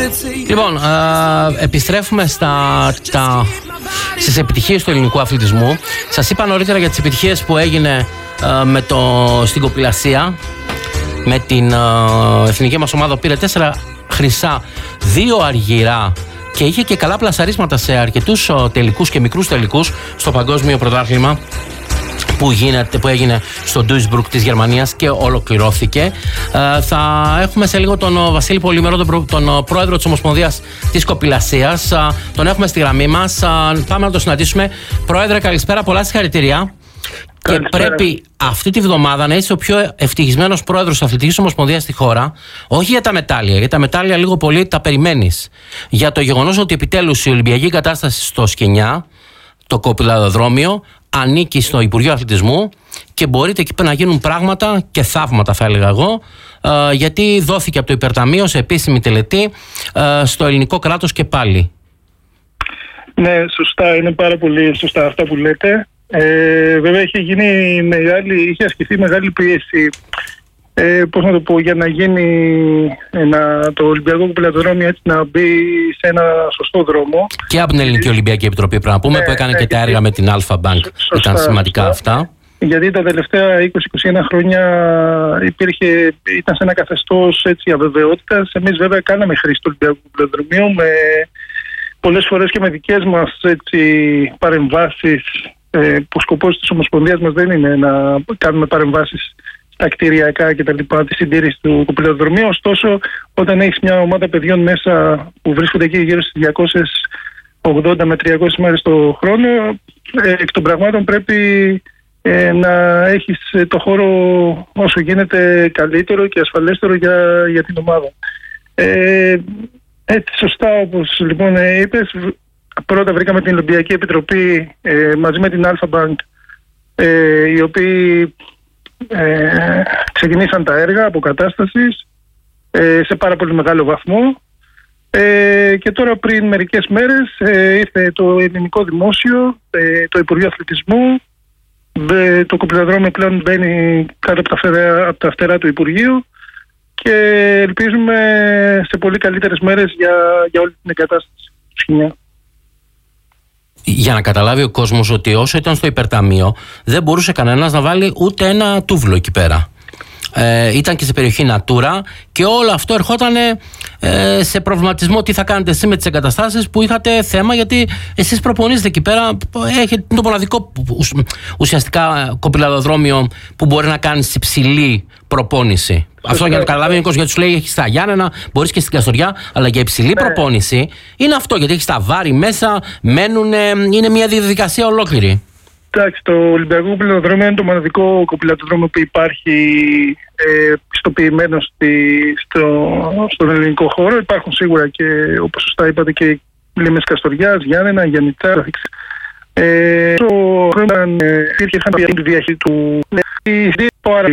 Λοιπόν, επιστρέφουμε στις επιτυχίες του ελληνικού αθλητισμού. Σας είπα νωρίτερα για τις επιτυχίες που έγινε στην κοπηλασία. Με την εθνική μας ομάδα πήρε 4 χρυσά, 2 αργυρά και είχε και καλά πλασαρίσματα σε αρκετούς τελικούς και μικρούς τελικούς στο παγκόσμιο πρωτάθλημα που έγινε στο Duisburg της Γερμανίας και ολοκληρώθηκε. Θα έχουμε σε λίγο τον Βασίλη Πολυμερό, τον πρόεδρο της Ομοσπονδίας της Κοπηλασίας. Τον έχουμε στη γραμμή μας. Πάμε να τον συναντήσουμε. Πρόεδρε, καλησπέρα, πολλά συγχαρητήρια. Και πρέπει αυτή τη βδομάδα να είσαι ο πιο ευτυχισμένος πρόεδρος της Αθλητικής Ομοσπονδίας στη χώρα. Όχι για τα μετάλλια, για τα μετάλλια λίγο πολύ τα περιμένεις. Για το γεγονός ότι επιτέλους η Ολυμπιακή κατάσταση στο Σκηνιά, το κοπηλαδοδρόμιο, ανήκει στο Υπουργείο Αθλητισμού και μπορείτε εκεί να γίνουν πράγματα και θαύματα, θα έλεγα εγώ, γιατί δόθηκε από το Υπερταμείο σε επίσημη τελετή στο ελληνικό κράτος και πάλι. Ναι, σωστά, είναι πάρα πολύ σωστά αυτά που λέτε. Βέβαια είχε ασκηθεί μεγάλη πίεση, πώς να το πω, για να γίνει το Ολυμπιακό Κοπηλαδοδρόμιο έτσι να μπει σε ένα σωστό δρόμο. Και από την Ελληνική Ολυμπιακή Επιτροπή πρέπει να πούμε, που έκανε και τα έργα με την Alpha Bank. Ήταν σημαντικά αυτά. Γιατί τα τελευταία 20-21 χρόνια ήταν σε ένα καθεστώς αβεβαιότητας. Εμείς βέβαια κάναμε χρήση του Ολυμπιακού Κοπηλαδοδρομίου πολλές φορές και με δικές μας παρεμβάσεις, που ο σκοπός της Ομοσπονδίας μας δεν είναι να κάνουμε παρεμβάσεις στα κτηριακά και τα λοιπά, τη συντήρηση του κοπηλαδοδρομίου. Ωστόσο, όταν έχεις μια ομάδα παιδιών μέσα που βρίσκονται εκεί γύρω στις 280 με 300 μέρες το χρόνο, εκ των πραγμάτων πρέπει να έχεις το χώρο όσο γίνεται καλύτερο και ασφαλέστερο για την ομάδα. Έτσι σωστά, όπως λοιπόν είπες, πρώτα βρήκαμε την Ολυμπιακή Επιτροπή μαζί με την Alpha Bank, οι οποίοι ξεκινήσαν τα έργα αποκατάστασης σε πάρα πολύ μεγάλο βαθμό, και τώρα πριν μερικές μέρες ήρθε το ελληνικό δημόσιο, το Υπουργείο Αθλητισμού. Το κοπηλαδρόμιο πλέον μπαίνει κάτω από τα φτερά του Υπουργείου και ελπίζουμε σε πολύ καλύτερες μέρες για όλη την εγκατάσταση του Σκηνιά. Για να καταλάβει ο κόσμος ότι όσο ήταν στο Υπερταμείο δεν μπορούσε κανένας να βάλει ούτε ένα τούβλο εκεί πέρα. Ήταν και σε περιοχή Natura και όλο αυτό ερχόταν σε προβληματισμό τι θα κάνετε εσείς με τις εγκαταστάσεις που είχατε θέμα, γιατί εσείς προπονείστε εκεί πέρα, έχετε το μοναδικό ουσιαστικά κοπηλαδοδρόμιο που μπορεί να κάνει υψηλή προπόνηση. Αυτό για να καταλάβει ο κόσμος, γιατί σου λέει έχει στα Γιάννενα, μπορείς και στην Καστοριά, αλλά για υψηλή προπόνηση είναι αυτό, γιατί έχει τα βάρη μέσα, είναι μια διαδικασία ολόκληρη. Εντάξει, το Ολυμπιακό Κοπηλαδοδρόμιο είναι το μοναδικό κοπηλαδοδρόμιο που υπάρχει πιστοποιημένο στον ελληνικό χώρο. Υπάρχουν σίγουρα και, όπως σωστά είπατε, και Λίμνες Καστοριάς, Γιάννενα, Γιαννιτσά. Υπήρχε τη διαχείριση του